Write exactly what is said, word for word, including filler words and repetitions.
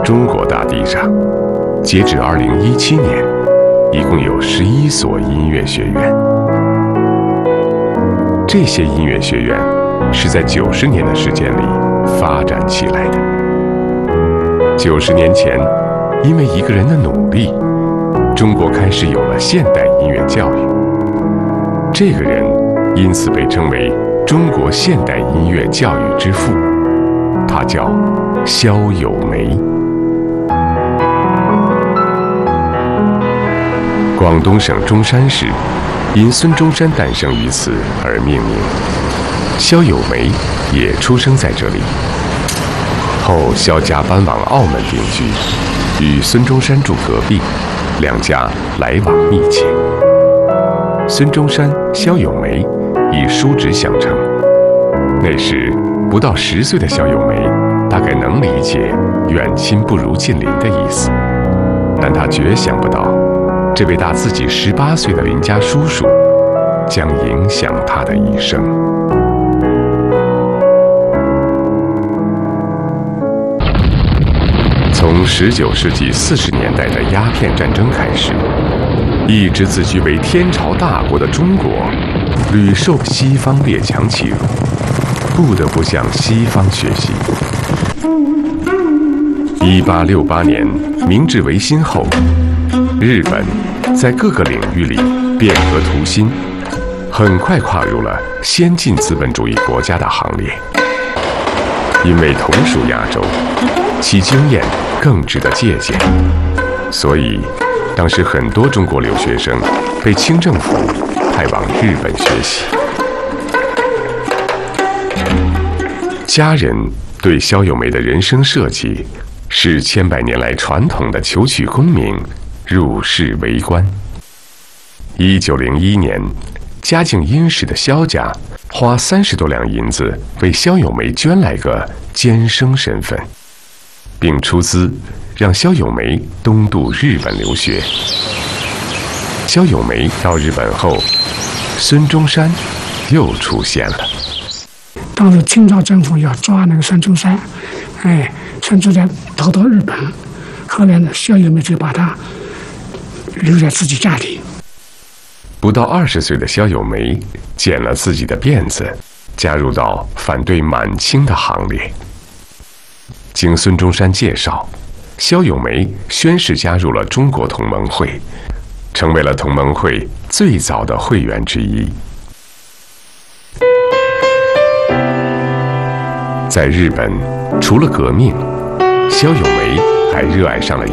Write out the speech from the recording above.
中国大地上，截止二零一七年，一共有十一所音乐学院。这些音乐学院是在九十年的时间里发展起来的。九十年前，因为一个人的努力，中国开始有了现代音乐教育。这个人因此被称为中国现代音乐教育之父，他叫萧友梅。广东省中山市因孙中山诞生于此而命名，萧友梅也出生在这里。后萧家搬往澳门定居，与孙中山住隔壁，两家来往密切。孙中山、萧友梅以叔侄相称。那时不到十岁的萧友梅大概能理解远亲不如近邻的意思，但他绝想不到这位大自己十八岁的邻家叔叔将影响他的一生。从十九世纪四十年代的鸦片战争开始，一直自居为天朝大国的中国，屡受西方列强欺辱，不得不向西方学习。一八六八年，明治维新后，日本在各个领域里变革图新，很快跨入了先进资本主义国家的行列。因为同属亚洲，其经验更值得借鉴，所以当时很多中国留学生被清政府派往日本学习。家人对萧友梅的人生设计是千百年来传统的求取功名，入仕为官。一九零一年，家境殷实的萧家花三十多两银子为萧友梅捐来个监生身份，并出资让萧友梅东渡日本留学。萧友梅到日本后，孙中山又出现了。 当时清朝政府要抓那个孙中山，哎，孙中山逃到日本，后来呢，萧友梅就把他留在自己家里。 不到二十岁的萧友梅剪了自己的辫子，加入到反对满清的行列。经孙中山介绍，萧友梅宣誓加入了中国同盟会，成为了同盟会最早的会员之一。在日本，除了革命，萧友梅还热爱上了